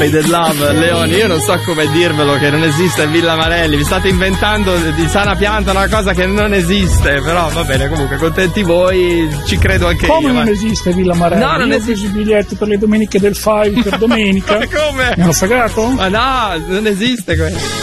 Faded Love, Leoni, io non so come dirvelo che non esiste Villa Marelli, vi state inventando di sana pianta una cosa che non esiste, però va bene, comunque contenti voi, ci credo anche come io. Come non esiste Villa Marelli? No, non esiste. Ho preso i biglietti per le domeniche del Five per domenica. Come? Mi hanno fregato? Ma no, non esiste questo.